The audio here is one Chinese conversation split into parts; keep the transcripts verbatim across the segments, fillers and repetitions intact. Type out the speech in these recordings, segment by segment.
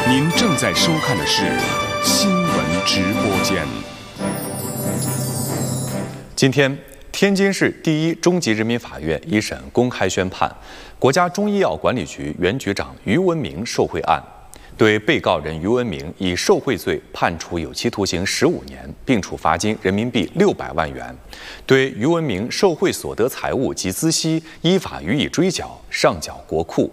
您正在收看的是新闻直播间。今天，天津市第一中级人民法院一审公开宣判，国家中医药管理局原局长于文明受贿案，对被告人于文明以受贿罪判处有期徒刑十五年，并处罚金人民币六百万元；对于文明受贿所得财物及孳息依法予以追缴，上缴国库。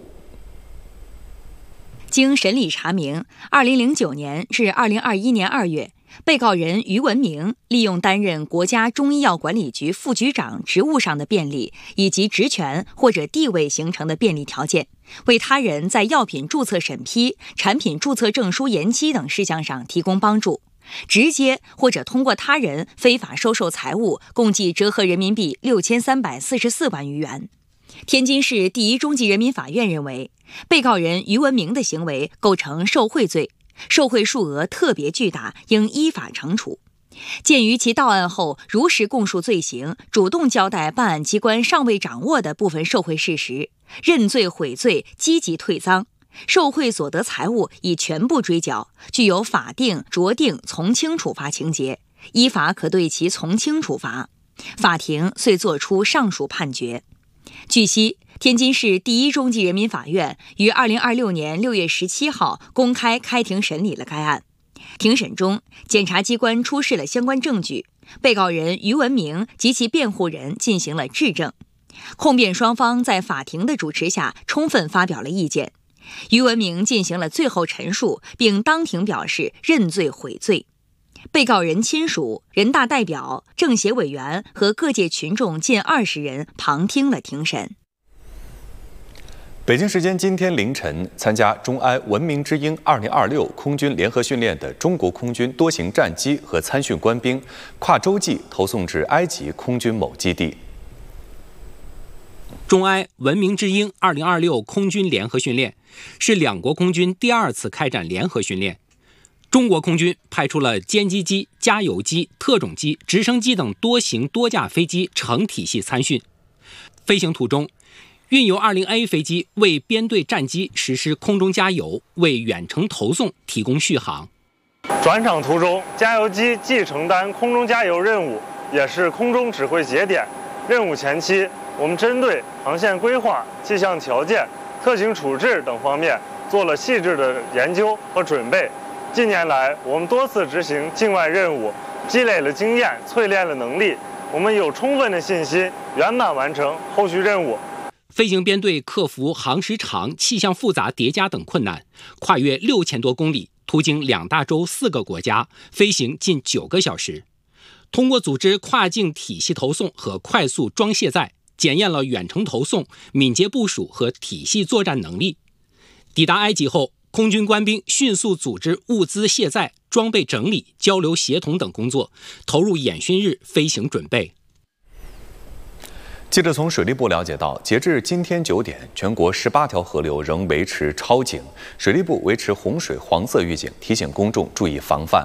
经审理查明，二零零九年至二零二一年二月，被告人于文明利用担任国家中医药管理局副局长职务上的便利，以及职权或者地位形成的便利条件，为他人在药品注册审批、产品注册证书延期等事项上提供帮助，直接或者通过他人非法收受财物，共计折合人民币六千三百四十四万余元。天津市第一中级人民法院认为，被告人于文明的行为构成受贿罪，受贿数额特别巨大，应依法惩处。鉴于其到案后如实供述罪行，主动交代办案机关尚未掌握的部分受贿事实，认罪悔罪，积极退赃，受贿所得财物已全部追缴，具有法定、酌定、从轻处罚情节，依法可对其从轻处罚。法庭遂作出上述判决。据悉，天津市第一中级人民法院于二零二六年六月十七号公开开庭审理了该案。庭审中，检察机关出示了相关证据，被告人于文明及其辩护人进行了质证。控辩双方在法庭的主持下充分发表了意见。于文明进行了最后陈述，并当庭表示认罪悔罪。被告人亲属、人大代表、政协委员和各界群众近二十人旁听了庭审。 北京时间今天凌晨，参加中埃文明之鹰二零二六空军联合训练的中国空军多型战机和参训官兵，跨洲际投送至埃及空军某基地。 中埃文明之鹰二零二六空军联合训练是两国空军第二次开展联合训练。中国空军派出了歼击机、加油机、特种机、直升机等多型多架飞机成体系参训。飞行途中，运油 二零 A 飞机为编队战机实施空中加油，为远程投送提供续航。 转场途中，加油机既承担空中加油任务，也是空中指挥节点。任务前期，我们针对航线规划、气象条件、特情处置等方面做了细致的研究和准备。近年来，我们多次执行境外任务，积累了经验，淬炼了能力。我们有充分的信心，圆满完成后续任务。 飞行编队克服航时长、气象复杂叠加等困难，跨越六千多公里，途经两大洲四个国家，飞行近九个小时。通过组织跨境体系投送和快速装卸载，检验了远程投送、敏捷部署和体系作战能力。抵达埃及后，空军官兵迅速组织物资卸载、装备整理、交流协同等工作，投入演训日飞行准备。 记者从水利部了解到，截至今天九点，全国十八条河流仍维持超警，水利部维持洪水黄色预警，提醒公众注意防范。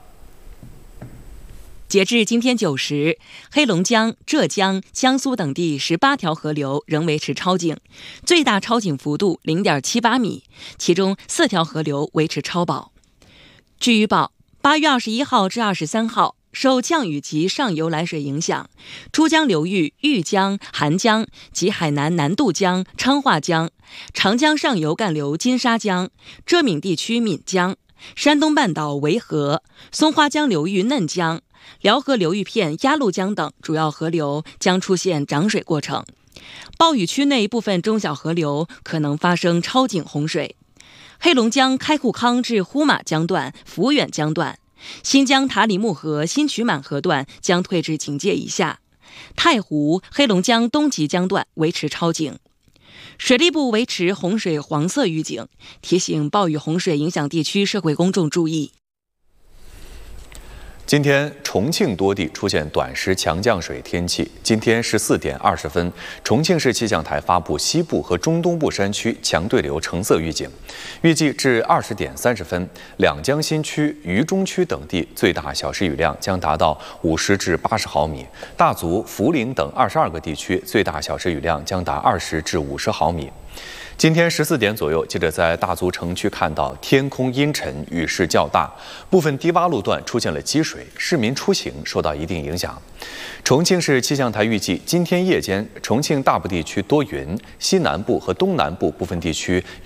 截至今天九时，黑龙江、浙江、江苏等地十八条河流仍维持超警，最大超警幅度 零点七八米，其中四条河流维持超保。据预报，八月二十一号至二十三号，受降雨及上游来水影响，珠江流域豫江、韩江及海南南渡江、昌化江、长江上游干流金沙江、浙闽地区闽江、山东半岛维河、松花江流域嫩江、辽河流域片鸭绿江等主要河流将出现涨水过程，暴雨区内部分中小河流可能发生超警洪水。黑龙江开库康至呼玛江段、抚远江段，新疆塔里木河新曲满河段将退至警戒以下，太湖、黑龙江东极江段维持超警。水利部维持洪水黄色预警，提醒暴雨洪水影响地区社会公众注意。 今天，重庆多地出现短时强降水天气。今天十四点二十分，重庆市气象台发布西部和中东部山区强对流橙色预警。预计至二十点三十分，两江新区、渝中区等地最大小时雨量将达到五十至八十毫米；大足、涪陵等二十二个地区最大小时雨量将达二十至五十毫米。 今天十四点左右，记者在大足城区看到天空阴沉，雨势较大，部分低洼路段出现了积水，市民出行受到一定影响。重庆市气象台预计，今天夜间重庆大部地区多云，西南部和东南部部分地区